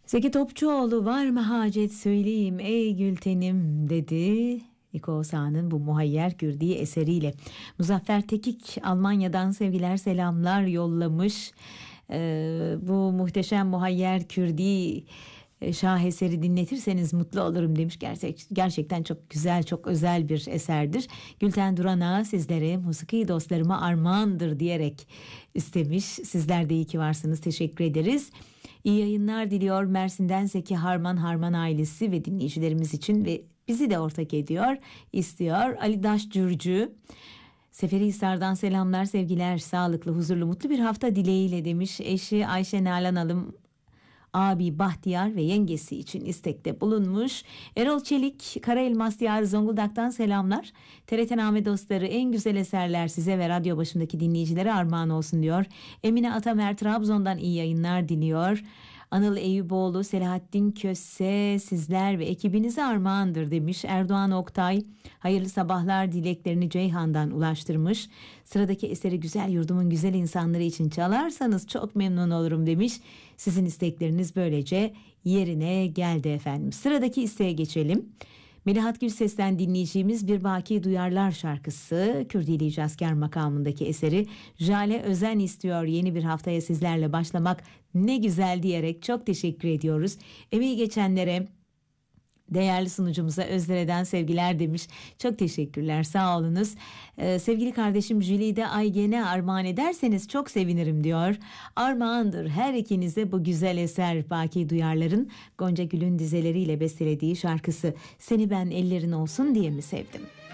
Zeki Topçuoğlu var mı hacet söyleyeyim ey Gültenim dedi. İko Osa'nın bu Muhayyer Kürdi eseriyle. Muzaffer Tekik Almanya'dan sevgiler selamlar yollamış. Bu muhteşem Muhayyer Kürdi şaheseri dinletirseniz mutlu olurum demiş. Gerçekten çok güzel, çok özel bir eserdir. Gülten Duran'a sizlere musiki dostlarıma armağandır diyerek istemiş. Sizler de iyi ki varsınız. Teşekkür ederiz. İyi yayınlar diliyor Mersin'den Zeki Harman ailesi ve dinleyicilerimiz için ve bizi de ortak ediyor, istiyor. Ali Daş Cürcü, Seferihisar'dan selamlar, sevgiler, sağlıklı, huzurlu, mutlu bir hafta dileğiyle demiş. Eşi Ayşe Nalan Alım, abi Bahtiyar ve yengesi için istekte bulunmuş. Erol Çelik, Karaelmas Diyarı Zonguldak'tan selamlar. TRT-Name dostları, en güzel eserler size ve radyo başındaki dinleyicilere armağan olsun diyor. Emine Atamer Trabzon'dan iyi yayınlar diliyor. Anıl Eyüboğlu, Selahattin Köse sizler ve ekibinize armağandır demiş. Erdoğan Oktay hayırlı sabahlar dileklerini Ceyhan'dan ulaştırmış. Sıradaki eseri güzel yurdumun güzel insanları için çalarsanız çok memnun olurum demiş. Sizin istekleriniz böylece yerine geldi efendim. Sıradaki isteğe geçelim. Melihat Gülses'ten dinleyeceğimiz Bir Baki Duyarlar şarkısı, Kürdili Cazkar makamındaki eseri Jale Özen istiyor. Yeni bir haftaya sizlerle başlamak ne güzel diyerek çok teşekkür ediyoruz. Emeği geçenlere, değerli sunucumuza Özdere'den sevgiler demiş. Çok teşekkürler, sağ olunuz. Sevgili kardeşim Jülide Aygen'e armağan ederseniz çok sevinirim diyor. Armağandır her ikinize bu güzel eser Baki Duyarlar'ın Gonca Gül'ün dizeleriyle bestelediği şarkısı Seni Ben Ellerin Olsun diye mi sevdim?